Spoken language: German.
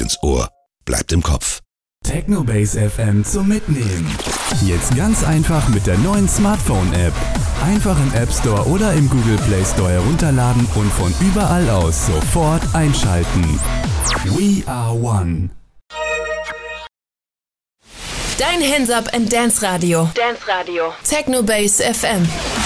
ins Ohr bleibt im Kopf. Technobase FM zum Mitnehmen. Jetzt ganz einfach mit der neuen Smartphone-App. Einfach im App Store oder im Google Play Store herunterladen und von überall aus sofort einschalten. We are one. Dein Hands Up and Dance Radio. Technobase FM.